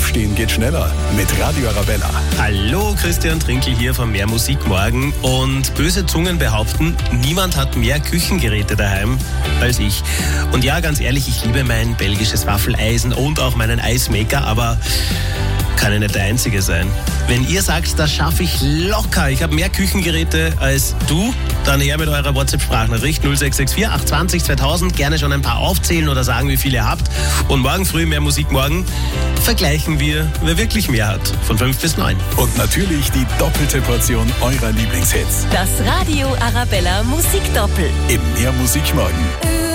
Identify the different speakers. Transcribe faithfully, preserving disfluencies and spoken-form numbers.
Speaker 1: Aufstehen geht schneller mit Radio Arabella.
Speaker 2: Hallo, Christian Trinkel hier von Mehr Musik morgen. Und böse Zungen behaupten, niemand hat mehr Küchengeräte daheim als ich. Und ja, ganz ehrlich, ich liebe mein belgisches Waffeleisen und auch meinen Eismaker, aber kann ja nicht der Einzige sein. Wenn ihr sagt, das schaffe ich locker, ich habe mehr Küchengeräte als du, dann her mit eurer WhatsApp-Sprachnachricht null sechs sechs vier acht zwei null zweitausend. Gerne schon ein paar aufzählen oder sagen, wie viele ihr habt. Und morgen früh Mehr Musik morgen vergleichen wir, wer wirklich mehr hat. Von fünf bis neun.
Speaker 1: Und natürlich die doppelte Portion eurer Lieblingshits.
Speaker 3: Das Radio Arabella Musikdoppel.
Speaker 1: Im Mehr Musik morgen.